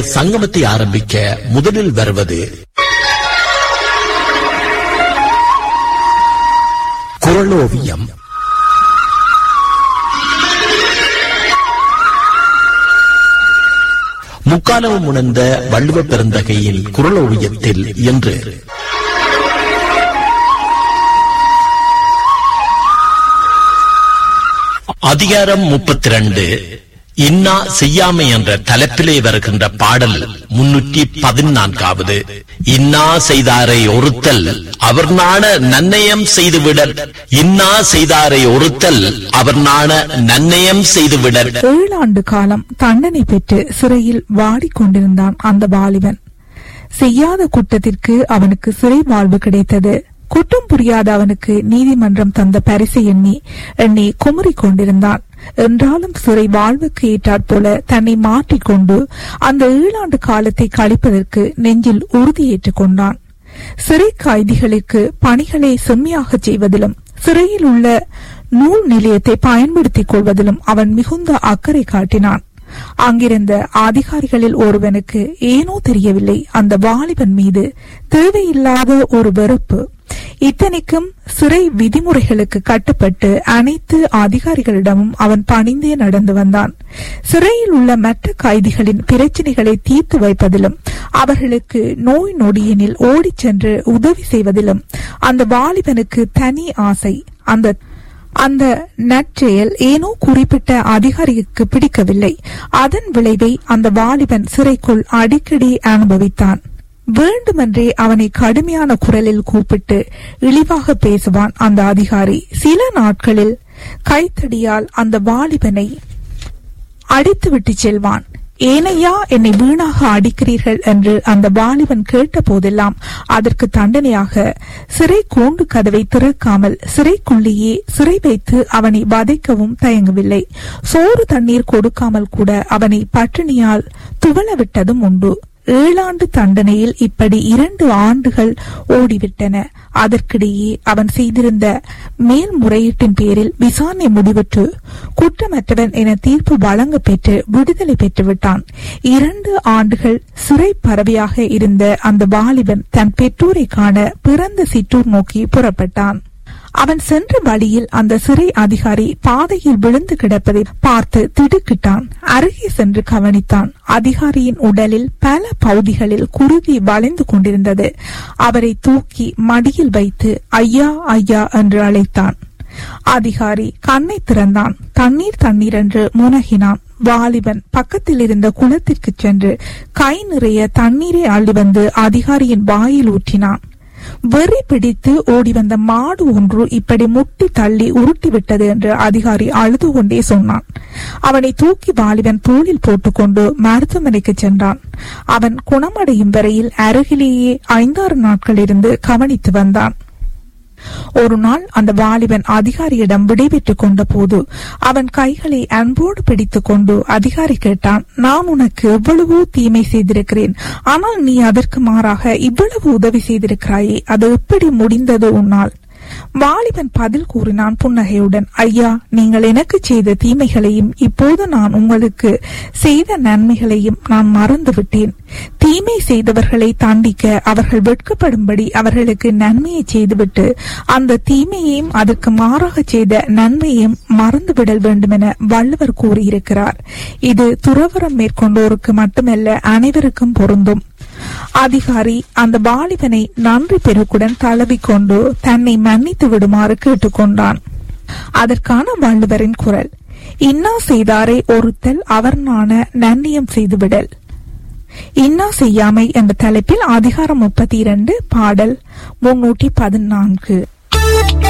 சங்கமத்தை ஆரம்பிக்க முதலில் வருவது குறளோவியம். முக்காலமும் உணர்ந்த வள்ளுவ பெருந்தகையின் குறளோவியத்தில் என்று அதிகாரம் 32 இன்னா செய்யாமை என்ற தலைப்பிலே வருகின்ற பாடல் 314. இன்னா செய்தாரை ஒருத்தல் அவர் நாண நன்னயம் செய்துவிடல். இன்னா செய்தாரை ஒருத்தல் அவர் நாண நன்னயம் செய்துவிடல். 7 ஆண்டு காலம் தண்டனை பெற்று சிறையில் வாடிக்கொண்டிருந்தான் அந்த வாலிபன். செய்யாத குற்றத்திற்கு அவனுக்கு சிறை வாழ்வு கிடைத்தது. குற்றம் புரியாத அவனுக்கு நீதிமன்றம் தந்த பரிசை எண்ணி குமுறிக் கொண்டிருந்தான். என்றாலும் சிறை வாழ்வுக்கு ஏற்றாற் போல தன்னை மாற்றிக்கொண்டு அந்த 7 ஆண்டு காலத்தை கழிப்பதற்கு நெஞ்சில் உறுதியேற்றுக் கொண்டான். சிறை கைதிகளுக்கு பணிகளை செம்மையாக செய்வதிலும் சிறையில் உள்ள நூல் நிலையத்தை பயன்படுத்திக் கொள்வதிலும் அவன் மிகுந்த அக்கறை காட்டினான். அங்கிருந்த அதிகாரிகளில் ஒருவனுக்கு ஏனோ தெரியவில்லை, அந்த வாலிபன் மீது தேவையில்லாத ஒரு வெறுப்பு. இத்தனைக்கும் சிறை விதிமுறைகளுக்கு கட்டுப்பட்டு அனைத்து அதிகாரிகளிடமும் அவன் பணிந்தே நடந்து வந்தான். சிறையில் உள்ள மற்ற கைதிகளின் பிரச்சனைகளை தீர்த்து வைப்பதிலும் அவர்களுக்கு நோய் நொடியினில் ஓடிச் சென்று உதவி செய்வதிலும் அந்த வாலிபனுக்கு தனி ஆசை. அந்த நற்செயல் ஏனோ குறிப்பிட்ட அதிகாரிக்கு பிடிக்கவில்லை. அதன் விளைவை அந்த வாலிபன் சிறைக்குள் அடிக்கடி அனுபவித்தான். வேண்டுமென்றே அவனை கடுமையான குரலில் கூப்பிட்டு இழிவாக பேசுவான் அந்த அதிகாரி. சில நாட்களில் கைத்தடியால் அந்த வாலிபனை அடித்துவிட்டு செல்வான். ஏனையா என்னை வீணாக அடிக்கிறீர்கள் என்று அந்த வாலிபன் கேட்ட போதெல்லாம் அதற்கு தண்டனையாக சிறை கூண்டு கதவை திறக்காமல் சிறைக்குள்ளேயே சிறை வைத்து அவனை வதைக்கவும் தயங்கவில்லை. சோறு தண்ணீர் கொடுக்காமல் கூட அவனை பட்டினியால் துவள விட்டதும் உண்டு. 7 ஆண்டு தண்டனையில் இப்படி 2 ஆண்டுகள் ஓடிவிட்டன. அதற்கிடையே அவன் செய்திருந்த மேல்முறையீட்டின் பேரில் விசாரணை முடிவுற்று குற்றமற்றவன் என தீர்ப்பு வழங்க பெற்று விடுதலை பெற்றுவிட்டான். 2 ஆண்டுகள் சிறை பறவையாக இருந்த அந்த வாலிபன் தன் பெற்றோரை காண பிறந்த சிற்றூர் நோக்கி புறப்பட்டான். அவன் சென்ற வழியில் அந்த சிறை அதிகாரி பாதையில் விழுந்து கிடப்பதை பார்த்து திடுக்கிட்டான். அருகே சென்று கவனித்தான். அதிகாரியின் உடலில் பல பகுதிகளில் குருதி வளைந்து கொண்டிருந்தது. அவரை தூக்கி மடியில் வைத்து ஐயா ஐயா என்று அழைத்தான். அதிகாரி கண்ணை திறந்தான். தண்ணீர் என்று முனகினான். வாலிபன் பக்கத்தில் இருந்த குளத்திற்கு சென்று கை நிறைய தண்ணீரை அள்ளி வந்து அதிகாரியின் வாயில் ஊற்றினான். வெறி பிடித்து ஓடி வந்த மாடு ஒன்று இப்படி முட்டி தள்ளி உருட்டிவிட்டது என்று அதிகாரி அழுது கொண்டே சொன்னான். அவனை தூக்கி வாலிபன் தோளில் போட்டுக்கொண்டு மருத்துவமனைக்கு சென்றான். அவன் குணமடையும் வரையில் அருகிலேயே 5-6 நாட்கள் இருந்து கவனித்து வந்தான். ஒரு நாள் அந்த வாலிபன் அதிகாரியிடம் விடைபெற்றுக் கொண்ட போது அவன் கைகளை அன்போடு பிடித்துக் கொண்டு அதிகாரி கேட்டான், நான் உனக்கு எவ்வளவோ தீமை செய்திருக்கிறேன், ஆனால் நீ அதற்கு மாறாக இவ்வளவு உதவி செய்திருக்கிறாயே, அது எப்படி முடிந்தது உன்னால்? வாலிபன் பதில் கூறினான் புன்னகையுடன், ஐயா, நீங்கள் எனக்கு செய்த தீமைகளையும் இப்போது நான் உங்களுக்கு செய்த நன்மைகளையும் நான் மறந்துவிட்டேன். தீமை செய்தவர்களை தண்டிக்க அவர்கள் வெட்கப்படும்படி அவர்களுக்கு நன்மையை செய்துவிட்டு அந்த தீமையையும் அதற்கு மாறாக செய்த நன்மையையும் மறந்துவிடல் வேண்டும் என வள்ளுவர் கூறியிருக்கிறார். இது துறவறம் மேற்கொண்டோருக்கு மட்டுமல்ல, அனைவருக்கும் பொருந்தும். அதிகாரி அந்த வாலிபனை நன்றி பெருக்குடன் தழுவிக்கொண்டு தன்னை மன்னித்து விடுமாறு கேட்டுக்கொண்டான். அதற்கான வள்ளுவரின் குரல், இன்னா செய்தாரை ஒருத்தல் அவர் நாண நன்னியம் செய்துவிடல். இன்னா செய்யாமை என்ற தலைப்பில் அதிகாரம் 32 பாடல் 314.